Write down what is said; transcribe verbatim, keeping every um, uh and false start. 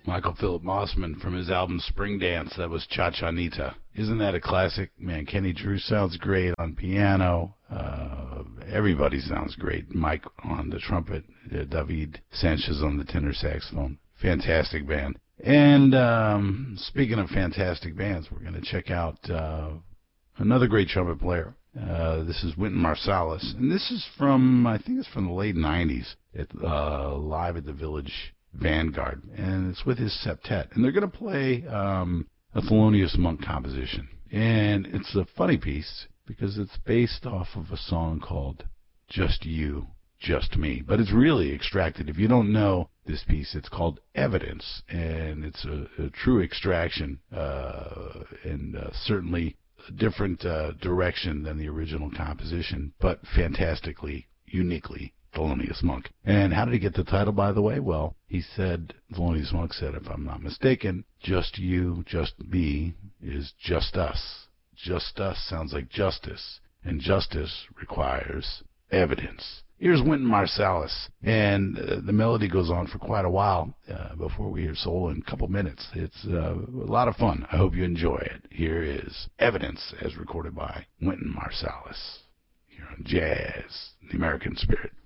Michael Philip Mossman from his album Spring Dance. That was Cha Chanita. Isn't that a classic? Man, Kenny Drew sounds great on piano. Uh, everybody sounds great. Mike on the trumpet, uh, David Sanchez on the tenor saxophone. Fantastic band. And um, speaking of fantastic bands, we're going to check out uh, another great trumpet player. Uh, this is Wynton Marsalis, and this is from, I think it's from the late nineties, at, uh, live at the Village Vanguard, and it's with his septet, and they're going to play um, a Thelonious Monk composition, and it's a funny piece because it's based off of a song called Just You, Just Me, but it's really extracted. If you don't know this piece, it's called Evidence, and it's a, a true extraction, uh, and uh, certainly a different uh, direction than the original composition, but fantastically, uniquely Thelonious Monk. And how did he get the title, by the way? Well, he said, Thelonious Monk said, if I'm not mistaken, just you, just me is just us. Just us sounds like justice, and justice requires evidence. Here's Wynton Marsalis, and uh, the melody goes on for quite a while uh, before we hear solo in a couple minutes. It's uh, a lot of fun. I hope you enjoy it. Here is Evidence, as recorded by Wynton Marsalis, here on Jazz, the American Spirit.